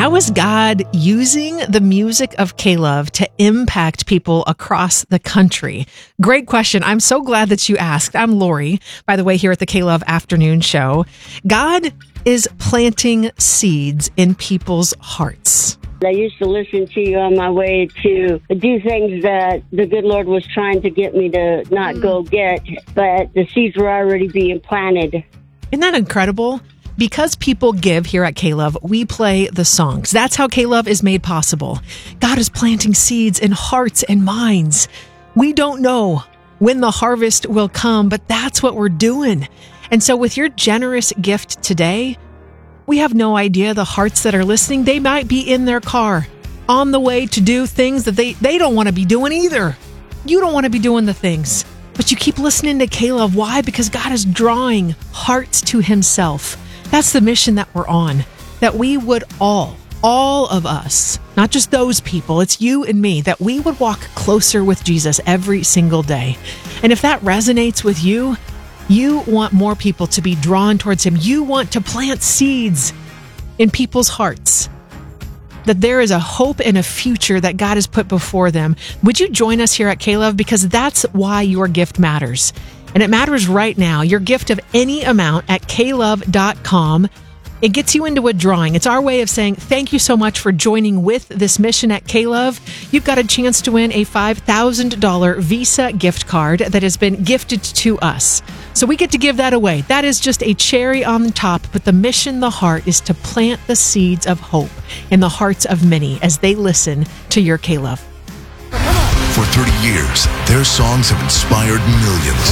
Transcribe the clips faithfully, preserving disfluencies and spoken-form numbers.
How is God using the music of K-Love to impact people across the country? Great question. I'm so glad that you asked. I'm Lori, by the way, here at the K-Love Afternoon Show. God is planting seeds in people's hearts. I used to listen to you on my way to do things that the good Lord was trying to get me to not mm. go get, but the seeds were already being planted. Isn't that incredible? Because people give here at K-Love, we play the songs. That's how K-Love is made possible. God is planting seeds in hearts and minds. We don't know when the harvest will come, but that's what we're doing. And so with your generous gift today, we have no idea the hearts that are listening. They might be in their car on the way to do things that they, they don't want to be doing either. You don't want to be doing the things, but you keep listening to K-Love. Why? Because God is drawing hearts to himself. That's the mission that we're on, that we would all, all of us, not just those people, it's you and me, that we would walk closer with Jesus every single day. And if that resonates with you, you want more people to be drawn towards him. You want to plant seeds in people's hearts, that there is a hope and a future that God has put before them. Would you join us here at K-Love? Because that's why your gift matters. And it matters right now. Your gift of any amount at K love dot com. It gets you into a drawing. It's our way of saying thank you so much for joining with this mission at K-Love. You've got a chance to win a five thousand dollars Visa gift card that has been gifted to us. So we get to give that away. That is just a cherry on the top, but the mission, the heart, is to plant the seeds of hope in the hearts of many as they listen to your K-Love. For thirty years, their songs have inspired millions.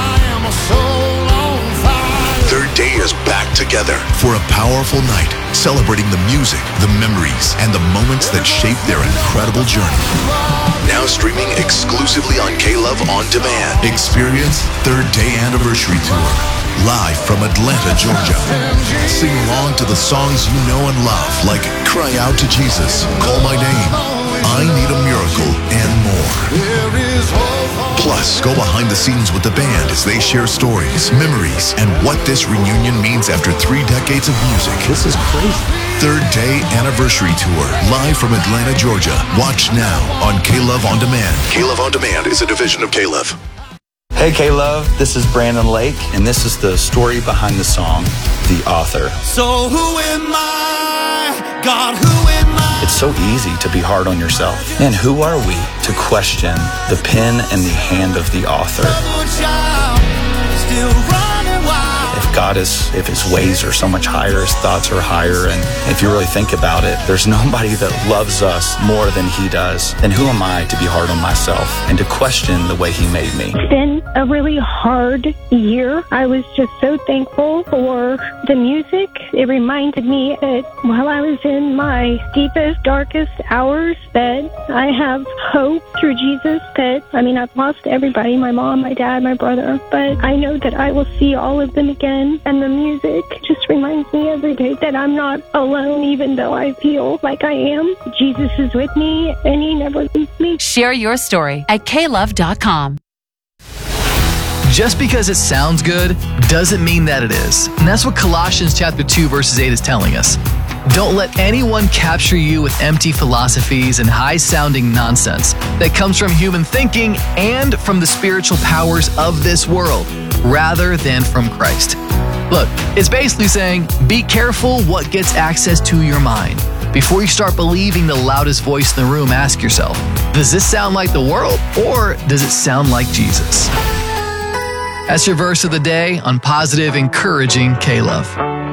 Third Day is back together for a powerful night, celebrating the music, the memories, and the moments that shaped their incredible journey. Now streaming exclusively on K-Love On Demand. Experience Third Day Anniversary Tour, live from Atlanta, Georgia. Sing along to the songs you know and love, like Cry Out to Jesus, Call My Name, I Need a Miracle, and more. Plus, go behind the scenes with the band as they share stories, memories, and what this reunion means after three decades of music. This is crazy. Third Day Anniversary Tour, live from Atlanta, Georgia. Watch now on K-Love On Demand. K-Love On Demand is a division of K-Love. Hey K-Love, this is Brandon Lake, and this is the story behind the song, The Author. So who am I? God, who am I? It's so easy to be hard on yourself. And who are we to question the pen and the hand of the author? If God is, if his ways are so much higher, his thoughts are higher, and if you really think about it, there's nobody that loves us more than he does. Then who am I to be hard on myself and to question the way he made me? It's been a really hard year. I was just so thankful for the music. It reminded me that while I was in my deepest, darkest hours, that I have hope through Jesus. That, I mean, I've lost everybody, my mom, my dad, my brother, but I know that I will see all of them again. And the music just reminds me every day that I'm not alone, even though I feel like I am. Jesus is with me, and he never leaves me. Share your story at K love dot com. Just because it sounds good doesn't mean that it is. And that's what Colossians chapter two, verses eight is telling us. Don't let anyone capture you with empty philosophies and high-sounding nonsense that comes from human thinking and from the spiritual powers of this world, rather than from Christ. Look, it's basically saying, be careful what gets access to your mind. Before you start believing the loudest voice in the room, ask yourself, does this sound like the world, or does it sound like Jesus? That's your verse of the day on Positive, Encouraging K-Love.